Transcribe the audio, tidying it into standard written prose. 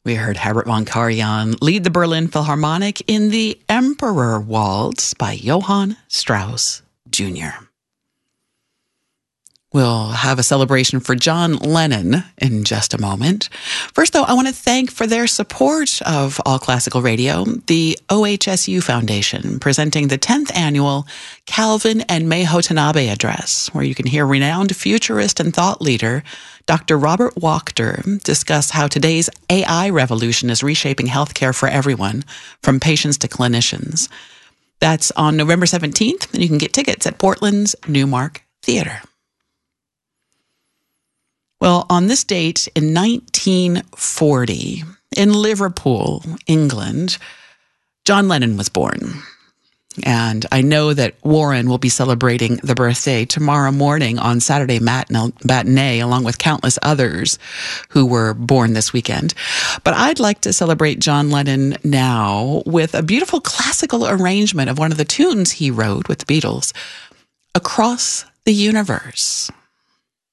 We heard Herbert von Karajan lead the Berlin Philharmonic in the Emperor Waltz by Johann Strauss Jr. We'll have a celebration for John Lennon in just a moment. First, though, I want to thank for their support of All Classical Radio, the OHSU Foundation, presenting the 10th annual Calvin and May Hotanabe Address, where you can hear renowned futurist and thought leader Dr. Robert Wachter discuss how today's AI revolution is reshaping healthcare for everyone, from patients to clinicians. That's on November 17th, and you can get tickets at Portland's Newmark Theater. Well, on this date in 1940, in Liverpool, England, John Lennon was born. And I know that Warren will be celebrating the birthday tomorrow morning on Saturday matinee, along with countless others who were born this weekend. But I'd like to celebrate John Lennon now with a beautiful classical arrangement of one of the tunes he wrote with the Beatles, Across the Universe.